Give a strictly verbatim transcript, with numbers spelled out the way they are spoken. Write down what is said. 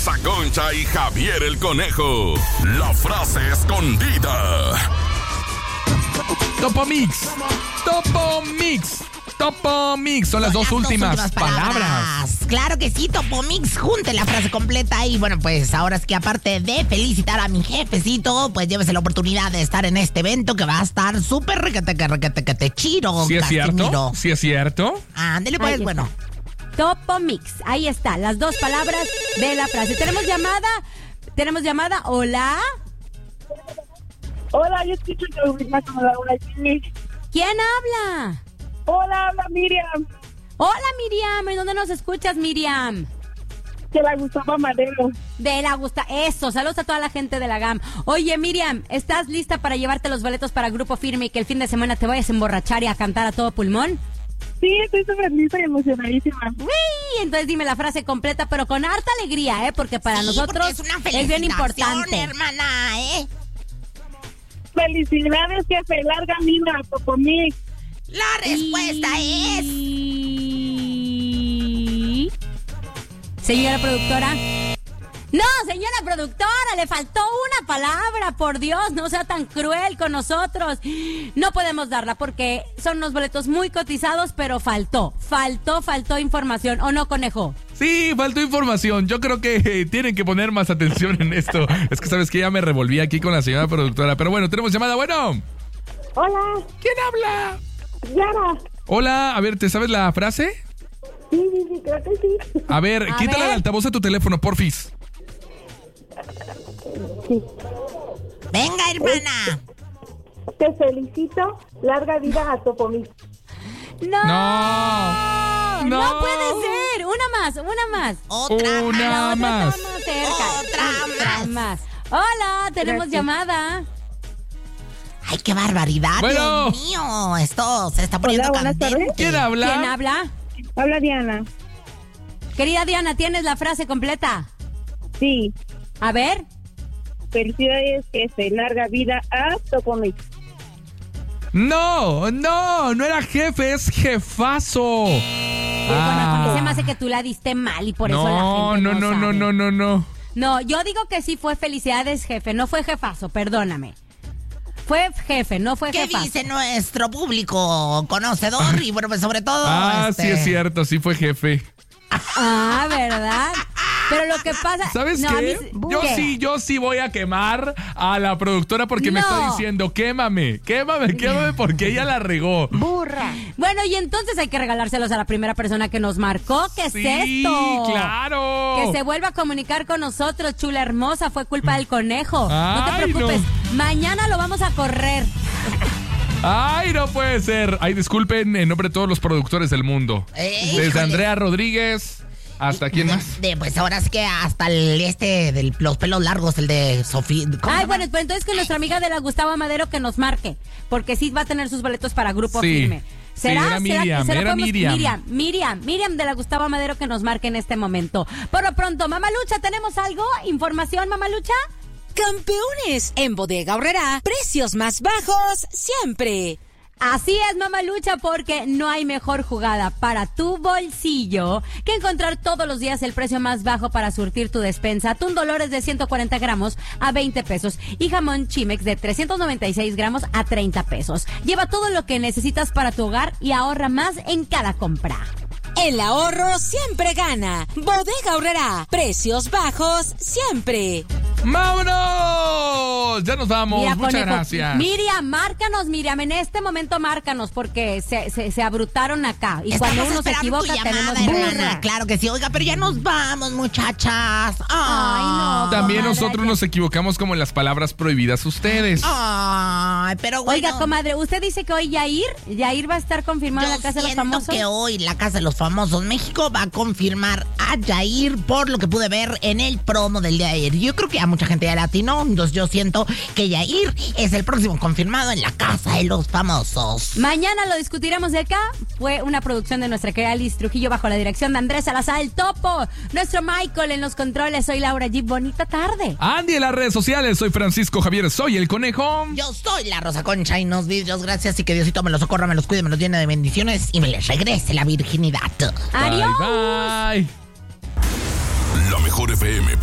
Rosa Concha y Javier el Conejo. La frase escondida. Topomix. Topomix. Topomix. Son las, Son dos, las últimas dos últimas palabras. palabras. Claro que sí, Topomix. Junte la frase completa. Y bueno, pues ahora es que aparte de felicitar a mi jefecito, pues llévese la oportunidad de estar en este evento que va a estar súper requete, requete, requete, chiro. ¿Sí es cierto? ¿Sí es cierto? Ándele pues, bueno. Topomix. Ahí está, las dos palabras de la frase. ¿Tenemos llamada? ¿Tenemos llamada? ¿Hola? Hola, yo escucho que me Laura. ¿Quién habla? Hola, habla Miriam. Hola, Miriam. ¿En dónde nos escuchas, Miriam? De la Gustavo Madero. De la Gusta. Eso, saludos a toda la gente de la G A M. Oye, Miriam, ¿estás lista para llevarte los boletos para Grupo Firme y que el fin de semana te vayas a emborrachar y a cantar a todo pulmón? Sí, estoy súper lista y emocionadísima. Uy, entonces dime la frase completa, pero con harta alegría, ¿eh? Porque para sí, nosotros porque es, una es bien importante. Hermana, ¿eh? Felicidades, jefe. Larga mina, Topomix. La respuesta y... es... Señora productora. No, señora productora, le faltó una palabra, por Dios, no sea tan cruel con nosotros. No podemos darla porque son unos boletos muy cotizados, pero faltó, faltó, faltó información, ¿o no, Conejo? Sí, faltó información. Yo creo que eh, tienen que poner más atención en esto. Es que sabes que ya me revolví aquí con la señora productora. Pero bueno, tenemos llamada, bueno. Hola. ¿Quién habla? Yara. Hola, a ver, ¿te sabes la frase? Sí, sí, sí, creo que sí. A ver, a quítale ver. el altavoz a tu teléfono, porfis. Sí. Venga, hermana. Te felicito. Larga vida a Topomix. No, No, no, no. puede ser. Una más, una más. Otra Una más. más. Estamos cerca. Otra Otra más. Hola, tenemos Gracias. llamada. Ay, qué barbaridad, Bueno. Dios mío. Esto se está poniendo Hola, buenas candente. tardes. ¿Quién habla? ¿Quién habla? Habla Diana. Querida Diana, ¿tienes la frase completa? Sí. A ver. Felicidades, jefe. Larga vida a Topomix. No, no, no era jefe, es jefazo. Bueno, a mí se me hace que tú la diste mal y por eso la No, gente no, no no, no, sabe. no, no, no. No, yo digo que sí fue felicidades, jefe. No fue jefazo, perdóname. Fue jefe, no fue ¿Qué jefazo. dice nuestro público conocedor? Y bueno, pues sobre todo... Ah, este... sí es cierto, sí fue jefe. Ah, ¿verdad? Pero lo que pasa... ¿Sabes no, a qué? mí- Yo ¿qué? sí, yo sí voy a quemar a la productora porque me No. está diciendo, quémame, quémame, quémame porque ella la regó. Burra. Bueno, y entonces hay que regalárselos a la primera persona que nos marcó. ¿Qué Sí, es esto? claro. Que se vuelva a comunicar con nosotros, chula hermosa. Fue culpa del conejo. no te Ay, preocupes. no. Mañana lo vamos a correr. Ay, no puede ser. Ay, disculpen en nombre de todos los productores del mundo. Eh, Desde híjole. Andrea Rodríguez hasta quién más. De, pues ahora sí que hasta el este de los pelos largos, el de Sofía. ¿cómo se Ay, llama? bueno, pues entonces que nuestra amiga de la Gustavo Madero que nos marque. Porque sí va a tener sus boletos para Grupo Sí. Firme. ¿Será? Sí, era ¿Será- Miriam, será era podemos- Miriam. Miriam, Miriam, Miriam de la Gustavo Madero que nos marque en este momento. Por lo pronto, Mamalucha, ¿tenemos algo? ¿Información, Mamalucha? Campeones, en Bodega Aurrerá, precios más bajos siempre. Así es, Mamalucha, porque no hay mejor jugada para tu bolsillo que encontrar todos los días el precio más bajo para surtir tu despensa. Atún Dolores de ciento cuarenta gramos a veinte pesos y jamón Chimex de trescientos noventa y seis gramos a treinta pesos. Lleva todo lo que necesitas para tu hogar y ahorra más en cada compra. El ahorro siempre gana. Bodega Aurrerá, precios bajos siempre. ¡Vámonos! Ya nos vamos. Mira, Muchas Conejo, gracias. Miriam, márcanos, Miriam, en este momento márcanos porque se, se, se abrutaron acá. Y Estamos cuando uno se esperando tu equivoca llamada, tenemos hermana. burra. Claro que sí. Oiga, pero ya nos vamos, muchachas. Ay, no. También comadre, nosotros ya- nos equivocamos como en las palabras prohibidas ustedes. Ay, pero bueno. Oiga, comadre, usted dice que hoy Yair, Yair va a estar confirmado en Yo la Casa de los siento Famosos. que hoy la Casa de los Famosos México va a confirmar a Yair por lo que pude ver en el promo del día de ayer. Yo creo que a mucha gente ya latinó, entonces yo siento que Yair es el próximo confirmado en la Casa de los Famosos. Mañana lo discutiremos de acá. Fue una producción de nuestra querida Liz Trujillo bajo la dirección de Andrés Salazar, el Topo. Nuestro Michael en los controles. Soy Laura G. Bonita tarde. Andy en las redes sociales, soy Francisco Javier, soy el Conejo. Yo soy la Rosa Concha y nos vidrios, gracias y que Diosito me los socorra, me los cuide, me los llene de bendiciones y me les regrese la virginidad. Adiós. Bye, bye. La mejor F M